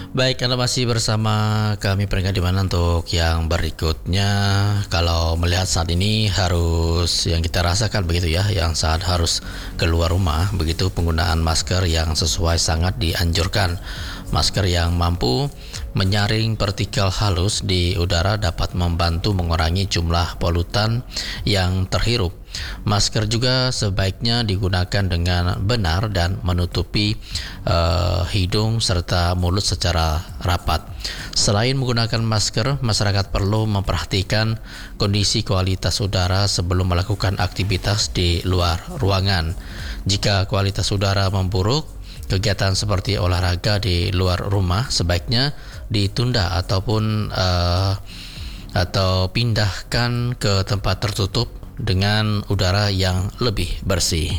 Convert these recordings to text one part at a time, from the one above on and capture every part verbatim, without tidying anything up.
Baik, Anda masih bersama kami pendengar di mana untuk yang berikutnya. Kalau melihat saat ini harus yang kita rasakan begitu ya, yang saat harus keluar rumah, begitu penggunaan masker yang sesuai sangat dianjurkan. Masker yang mampu menyaring partikel halus di udara dapat membantu mengurangi jumlah polutan yang terhirup. Masker juga sebaiknya digunakan dengan benar dan menutupi uh, hidung serta mulut secara rapat. Selain menggunakan masker, masyarakat perlu memperhatikan kondisi kualitas udara sebelum melakukan aktivitas di luar ruangan. Jika kualitas udara memburuk, kegiatan seperti olahraga di luar rumah sebaiknya ditunda ataupun uh, atau pindahkan ke tempat tertutup dengan udara yang lebih bersih.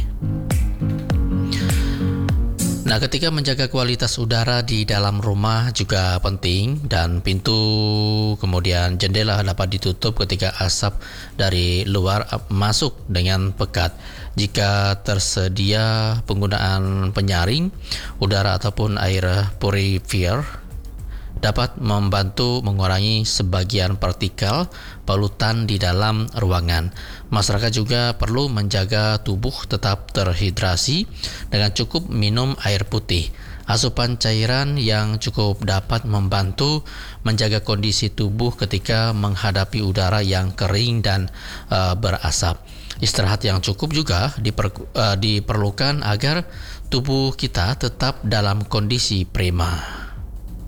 Nah, ketika menjaga kualitas udara di dalam rumah juga penting, dan pintu kemudian jendela dapat ditutup ketika asap dari luar masuk dengan pekat. Jika tersedia penggunaan penyaring udara ataupun air purifier dapat membantu mengurangi sebagian partikel polutan di dalam ruangan. Masyarakat juga perlu menjaga tubuh tetap terhidrasi dengan cukup minum air putih. Asupan cairan yang cukup dapat membantu menjaga kondisi tubuh ketika menghadapi udara yang kering dan uh, berasap. Istirahat yang cukup juga diper, uh, diperlukan agar tubuh kita tetap dalam kondisi prima.